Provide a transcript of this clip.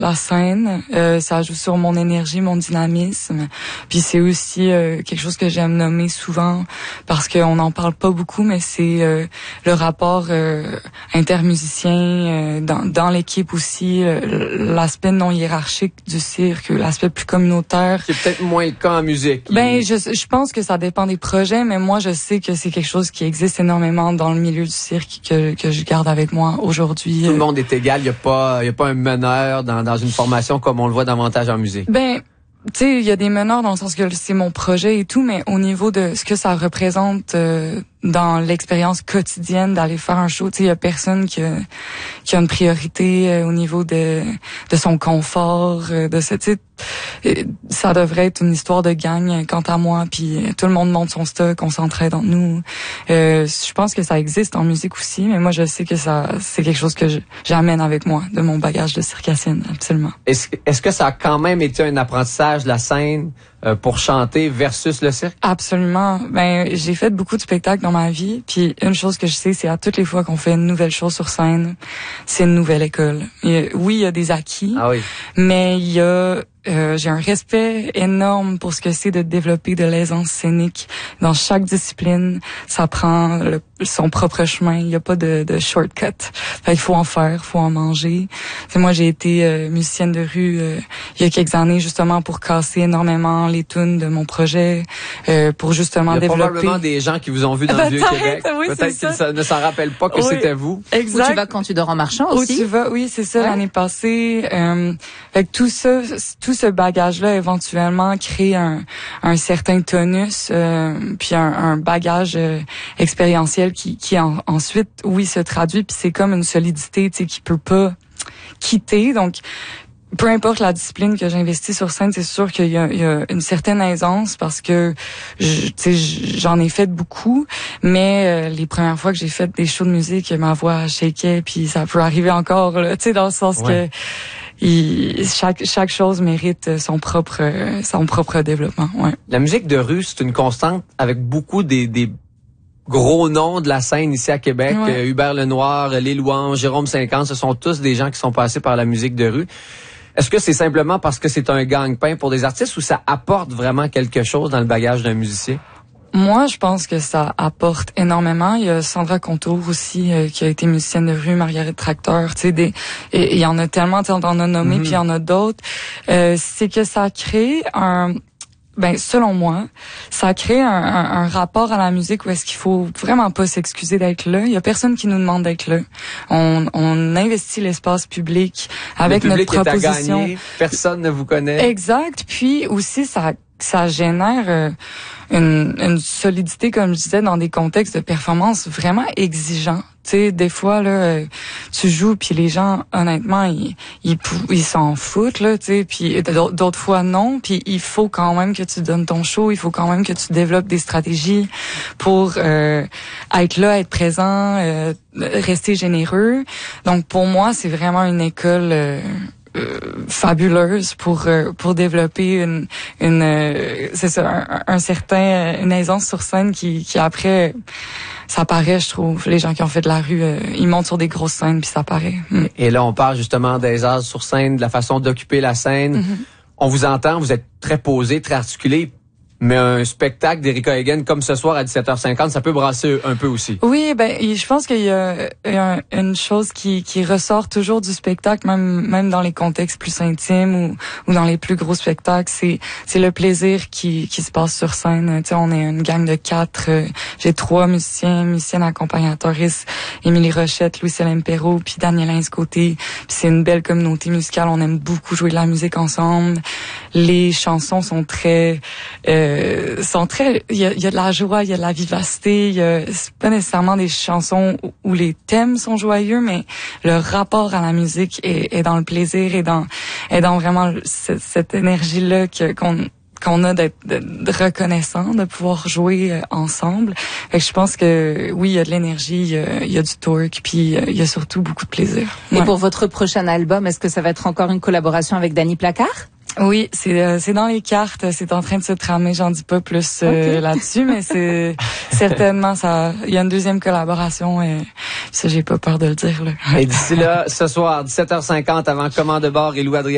la scène, ça joue sur mon énergie, mon dynamisme. Puis c'est aussi quelque chose que j'aime nommer souvent parce qu'on n'en parle pas beaucoup, mais c'est le rapport intermusicien dans l'équipe aussi, l'aspect non hiérarchique du cirque, l'aspect plus communautaire. C'est peut-être moins le cas en musique. Ben je pense que ça dépend des projets, mais moi je sais que c'est quelque chose qui existe énormément dans le milieu du cirque que je garde avec moi aujourd'hui. Tout le monde est égal, il y a pas un meneur dans une formation comme on le voit davantage en musique. Ben, tu sais, il y a des meneurs dans le sens que c'est mon projet et tout, mais au niveau de ce que ça représente dans l'expérience quotidienne d'aller faire un show, tu sais, il y a personne qui a une priorité au niveau de son confort, de ce type. Ça devrait être une histoire de gang quant à moi, puis tout le monde monte son stock, on s'entraide entre nous. Je pense que ça existe en musique aussi, mais moi je sais que c'est quelque chose que j'amène avec moi de mon bagage de circassienne, absolument. Est-ce que ça a quand même été un apprentissage de la scène pour chanter versus le cirque? Absolument. Ben, j'ai fait beaucoup de spectacles dans ma vie, puis une chose que je sais, c'est à toutes les fois qu'on fait une nouvelle chose sur scène, c'est une nouvelle école. Oui, il y a des acquis, mais il y a j'ai un respect énorme pour ce que c'est de développer de l'aisance scénique. Dans chaque discipline, ça prend son propre chemin. Il n'y a pas de shortcut. Fait, il faut en faire, faut en manger. T'sais, moi, j'ai été musicienne de rue il y a quelques années, justement, pour casser énormément les tunes de mon projet, pour justement développer... Il y a probablement des gens qui vous ont vu dans le Vieux-Québec. Oui, peut-être qu'ils ne s'en rappellent pas que c'était vous. Exact. Où tu vas quand tu dors en marchant aussi. Où tu vas, oui, c'est ça, l'année passée. Fait que tout ce bagage-là, éventuellement, crée un certain tonus, puis un bagage expérientiel qui ensuite, oui, se traduit, puis c'est comme une solidité, tu sais, qui peut pas quitter. Donc, peu importe la discipline que j'investis sur scène, c'est sûr qu'il y a une certaine aisance parce que j'en ai fait beaucoup, mais les premières fois que j'ai fait des shows de musique, ma voix shakeait, puis ça peut arriver encore, tu sais, dans le sens que chaque chose mérite son propre développement. Ouais. La musique de rue, c'est une constante avec beaucoup des gros noms de la scène ici à Québec. Hubert Lenoir, Les Louanges, Jérôme 50, ce sont tous des gens qui sont passés par la musique de rue. Est-ce que c'est simplement parce que c'est un gagne-pain pour des artistes ou ça apporte vraiment quelque chose dans le bagage d'un musicien? Moi, je pense que ça apporte énormément. Il y a Sandra Contour aussi, qui a été musicienne de rue, Marguerite Tracteur, tu sais, il y en a tellement, on en a nommé, puis il y en a d'autres. C'est que ça crée selon moi, ça crée un rapport à la musique où est-ce qu'il faut vraiment pas s'excuser d'être là. Il y a personne qui nous demande d'être là. On investit l'espace public avec notre proposition. Est à gagner, personne ne vous connaît. Exact. Puis aussi, ça génère une solidité, comme je disais, dans des contextes de performance vraiment exigeants. Tu sais, des fois là, tu joues puis les gens, honnêtement, ils s'en foutent là, tu sais, puis d'autres fois non, puis il faut quand même que tu donnes ton show, il faut quand même que tu développes des stratégies pour être là, être présent, rester généreux. Donc pour moi, c'est vraiment une école fabuleuse pour développer c'est ça, une aisance sur scène qui après ça paraît, je trouve. Les gens qui ont fait de la rue, ils montent sur des grosses scènes puis ça paraît. Et là on parle justement d'aisance sur scène, de la façon d'occuper la scène. On vous entend, vous êtes très posé, très articulé. Mais un spectacle d'Erika Hagen comme ce soir à 17h50, ça peut brasser un peu aussi. Oui, je pense qu'il y a une chose qui ressort toujours du spectacle, même dans les contextes plus intimes ou dans les plus gros spectacles, c'est le plaisir qui se passe sur scène. Tu sais, on est une gang de 4. J'ai 3 musiciennes accompagnatrices, Émilie Rochette, Louis-Célène Perrault, puis Daniel Inscoté. Puis c'est une belle communauté musicale. On aime beaucoup jouer de la musique ensemble. Les chansons sont il y a de la joie, il y a de la vivacité, c'est pas nécessairement des chansons où les thèmes sont joyeux, mais le rapport à la musique est dans le plaisir et dans vraiment cette énergie-là qu'on a d'être reconnaissant, de pouvoir jouer ensemble. Fait que je pense que oui, il y a de l'énergie, il y a du torque, puis il y a surtout beaucoup de plaisir. Et pour votre prochain album, est-ce que ça va être encore une collaboration avec Dany Placard? Oui, c'est dans les cartes, c'est en train de se tramer, j'en dis pas plus là-dessus, mais c'est certainement ça. Il y a une deuxième collaboration et ça j'ai pas peur de le dire là. Et d'ici là, ce soir 17h50 avant Commande de bord et Louis Adrien